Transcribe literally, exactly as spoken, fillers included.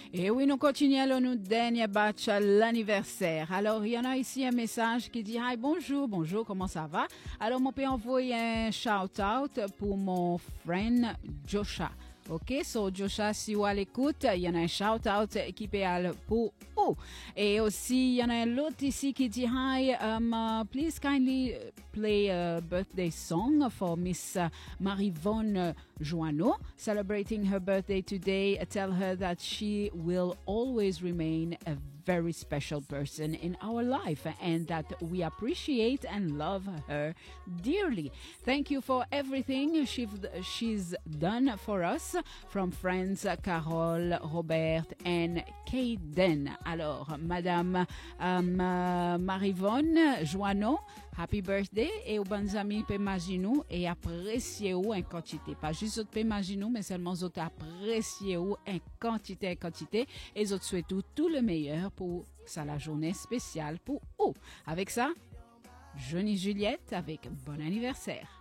Et oui, nous continuons nous dernier batch à l'anniversaire. Alors, il y en a ici un message qui dit « Hi, bonjour, bonjour, comment ça va? » Alors, mon père envoie un shout-out pour mon friend Joshua. OK, so Joshua, si vous à l'écoute, il y en a un shout-out qui peut aller pour vous. Et aussi, il y en a un autre ici qui dit « Hi, um, uh, please kindly play a birthday song for Miss Marivonne Joanneau, celebrating her birthday today. Tell her that she will always remain a very special person in our life and that we appreciate and love her dearly. Thank you for everything she's, she's done for us, from friends Carole, Robert and Kaden. Alors, Madame um, uh, Marivonne Joanneau, happy birthday et aux bonnes amis Pémaginou et appréciez-vous en quantité. Pas juste autres Pémaginou, mais seulement autres appréciez-vous en quantité, en quantité et autres souhaitez tout le meilleur pour ça la journée spéciale pour vous. Avec ça, Johnny Juliette avec bon anniversaire.